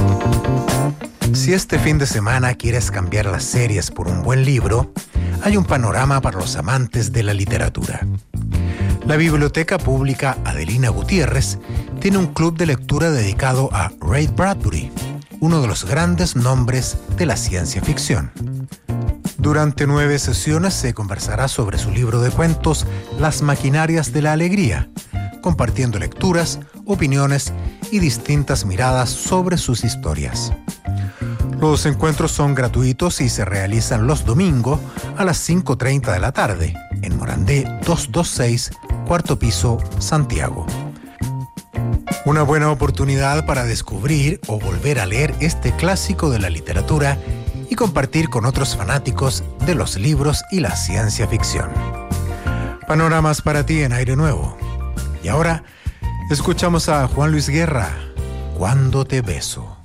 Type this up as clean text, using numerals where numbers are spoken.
Si este fin de semana quieres cambiar las series por un buen libro, hay un panorama para los amantes de la literatura. La Biblioteca Pública Adelina Gutiérrez tiene un club de lectura dedicado a Ray Bradbury, uno de los grandes nombres de la ciencia ficción. Durante 9 sesiones se conversará sobre su libro de cuentos Las maquinarias de la alegría, compartiendo lecturas, opiniones y distintas miradas sobre sus historias. Los encuentros son gratuitos y se realizan los domingos a las 5:30 de la tarde en Morandé 226, cuarto piso, Santiago. Una buena oportunidad para descubrir o volver a leer este clásico de la literatura y compartir con otros fanáticos de los libros y la ciencia ficción. Panoramas para ti en Aire Nuevo. Y ahora escuchamos a Juan Luis Guerra, Cuando te beso.